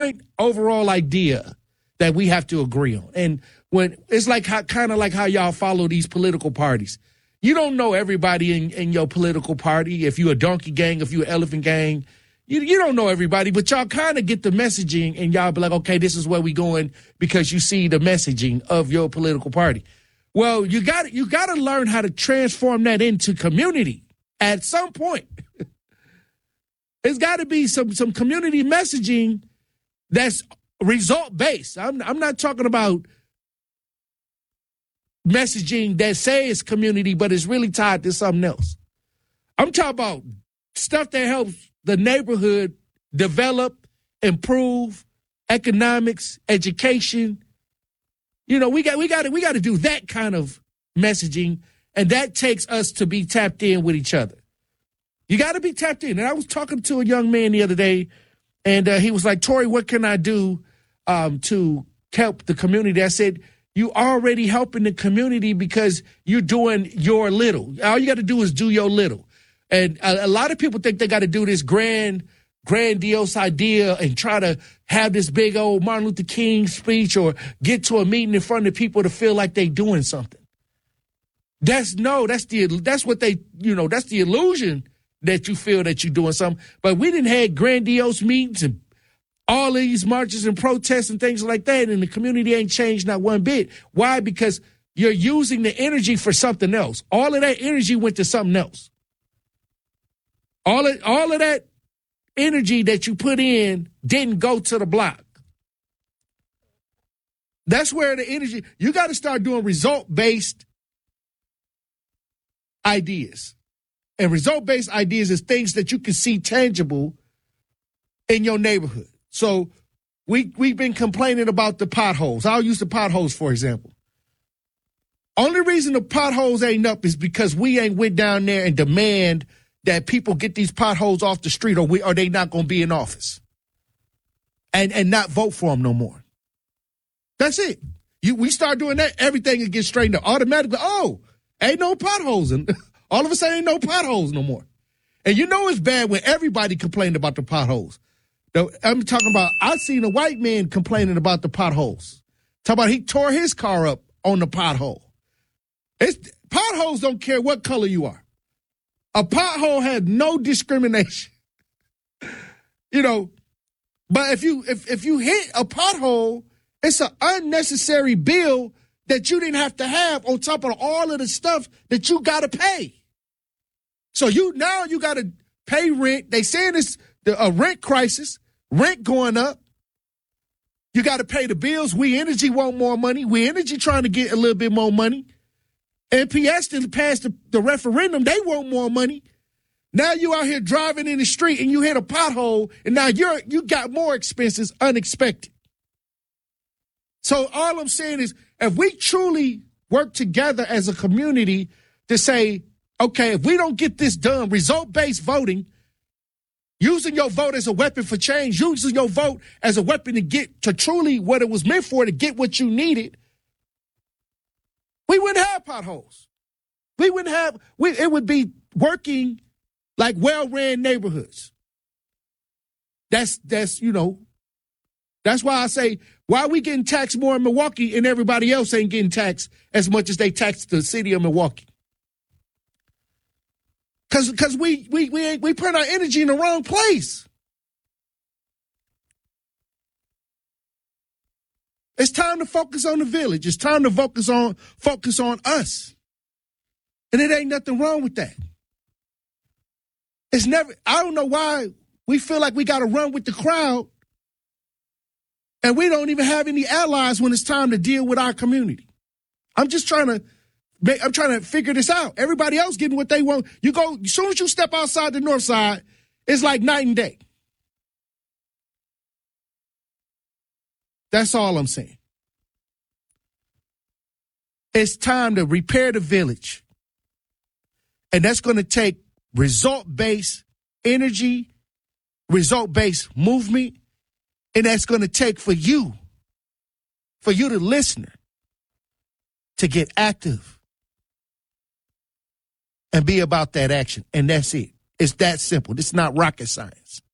joint overall idea that we have to agree on. And when it's like kind of like how y'all follow these political parties. You don't know everybody in your political party. If you're a donkey gang, if you're an elephant gang, you don't know everybody, but y'all kind of get the messaging and y'all be like, okay, this is where we going because you see the messaging of your political party. Well, you got to learn how to transform that into community at some point. It's got to be some community messaging that's result-based. I'm not talking about messaging that says community, but it's really tied to something else. I'm talking about stuff that helps the neighborhood develop, improve, economics, education. You know, we got to do that kind of messaging, and that takes us to be tapped in with each other. You got to be tapped in. And I was talking to a young man the other day, and he was like, Tori, what can I do to help the community? I said, you already helping the community because you're doing your little. All you got to do is do your little. And a lot of people think they got to do this grandiose idea and try to have this big old Martin Luther King speech or get to a meeting in front of people to feel like they doing something. That's the illusion that you feel that you're doing something. But we didn't have grandiose meetings and all these marches and protests and things like that, and the community ain't changed not one bit. Why? Because you're using the energy for something else. All of that energy went to something else. All of that energy that you put in didn't go to the block. That's where the energy, you got to start doing result-based ideas. And result-based ideas is things that you can see tangible in your neighborhood. So we've been complaining about the potholes. I'll use the potholes, for example. Only reason the potholes ain't up is because we ain't went down there and demand that people get these potholes off the street, or they not going to be in office and not vote for them no more. That's it. We start doing that, everything will get straightened up automatically. Oh, ain't no potholes. And all of a sudden ain't no potholes no more. And you know it's bad when everybody complained about the potholes. I'm talking about, I seen a white man complaining about the potholes. Talking about he tore his car up on the pothole. Potholes don't care what color you are. A pothole has no discrimination. You know, but if you hit a pothole, it's an unnecessary bill that you didn't have to have on top of all of the stuff that you got to pay. So you got to pay rent. They saying it's a rent crisis, rent going up. You got to pay the bills. We Energy want more money. We Energy trying to get a little bit more money. NPS didn't pass the referendum. They want more money. Now you out here driving in the street and you hit a pothole, and now you got more expenses unexpected. So all I'm saying is, if we truly work together as a community to say, okay, if we don't get this done, result-based voting, using your vote as a weapon for change, using your vote as a weapon to get to truly what it was meant for, to get what you needed, we wouldn't have potholes. It would be working like well-ran neighborhoods. That's why I say, why are we getting taxed more in Milwaukee and everybody else ain't getting taxed as much as they tax the city of Milwaukee? Because we put our energy in the wrong place. It's time to focus on the village. It's time to focus on us. And it ain't nothing wrong with that. I don't know why we feel like we got to run with the crowd and we don't even have any allies when it's time to deal with our community. I'm trying to figure this out. Everybody else getting what they want. As soon as you step outside the north side, it's like night and day. That's all I'm saying. It's time to repair the village. And that's going to take result-based energy, result-based movement, and that's going to take for you, the listener, to get active and be about that action. And that's it. It's that simple. It's not rocket science.